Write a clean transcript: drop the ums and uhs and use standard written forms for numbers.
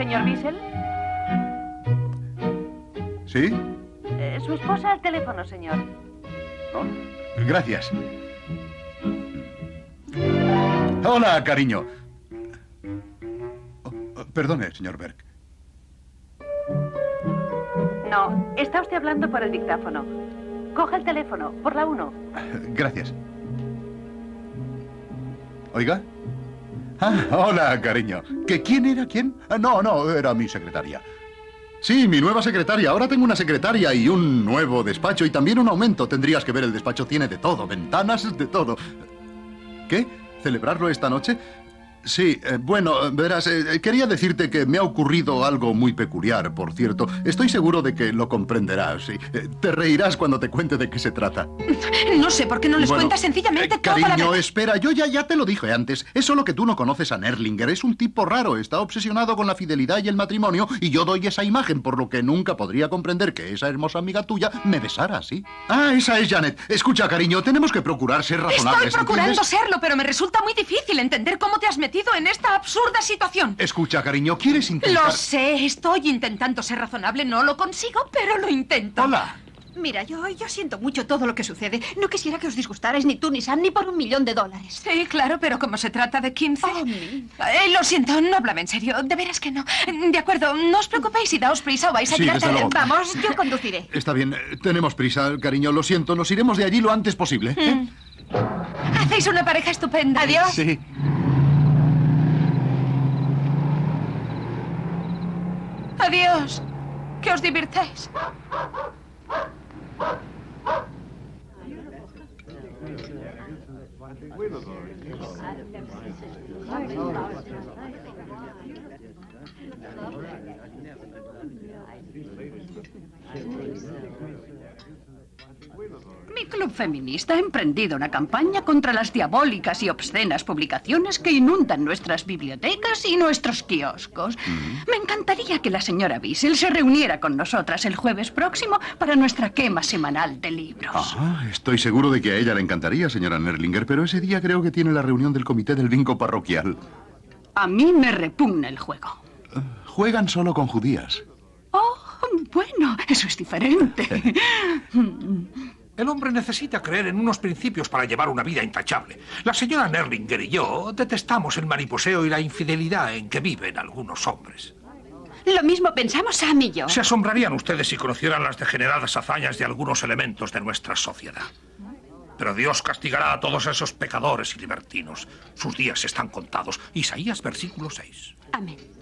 ¿Señor Wiesel? ¿Sí? Su esposa al teléfono, señor. Oh, gracias. Hola, cariño. Perdone, señor Berg. No, está usted hablando por el dictáfono. Coja el teléfono, por la 1. Gracias. ¿Oiga? Ah, hola, cariño. ¿Que quién era quién? No, era mi secretaria. Sí, mi nueva secretaria. Ahora tengo una secretaria y un nuevo despacho y también un aumento. Tendrías que ver, el despacho tiene de todo, ventanas, de todo. ¿Qué? ¿Celebrarlo esta noche? Sí, bueno, verás, quería decirte que me ha ocurrido algo muy peculiar, por cierto. Estoy seguro de que lo comprenderás, sí. Te reirás cuando te cuente de qué se trata. No sé por qué no les cuentas sencillamente toda la cariño, verdad. espera, yo ya te lo dije antes. Es solo que tú no conoces a Nerlinger. Es un tipo raro, está obsesionado con la fidelidad y el matrimonio, y yo doy esa imagen, por lo que nunca podría comprender que esa hermosa amiga tuya me besara así. Ah, esa es Janet. Escucha, cariño, tenemos que procurar ser razonables. Estoy procurando ¿entiendes? serlo, pero me resulta muy difícil entender cómo te has metido en esta absurda situación. Escucha, cariño, ¿quieres intentar...? Lo sé, estoy intentando ser razonable, no lo consigo, pero lo intento. Hola. Mira, yo siento mucho todo lo que sucede. No quisiera que os disgustarais ni tú ni Sam ni por $1.000.000. Sí, claro, pero como se trata de 15... lo siento, no hablaba en serio, de veras que no. De acuerdo, no os preocupéis y daos prisa o vais a Sí, llegar desde tarde. luego. Vamos, yo conduciré. Está bien, tenemos prisa, cariño, lo siento. Nos iremos de allí lo antes posible. ¿eh? Hacéis una pareja estupenda. Adiós. Sí. Adiós. Que os divirtáis. Mi club feminista ha emprendido una campaña contra las diabólicas y obscenas publicaciones que inundan nuestras bibliotecas y nuestros kioscos. Me encantaría que la señora Wiesel se reuniera con nosotras el jueves próximo para nuestra quema semanal de libros. Estoy seguro de que a ella le encantaría, señora Nerlinger, pero ese día creo que tiene la reunión del comité del bingo parroquial. A mí me repugna el juego. Juegan solo con judías. Oh, bueno, eso es diferente. El hombre necesita creer en unos principios para llevar una vida intachable. La señora Nerlinger y yo detestamos el mariposeo y la infidelidad en que viven algunos hombres. Lo mismo pensamos Sam y yo. Se asombrarían ustedes si conocieran las degeneradas hazañas de algunos elementos de nuestra sociedad. Pero Dios castigará a todos esos pecadores y libertinos. Sus días están contados. Isaías, versículo 6. Amén.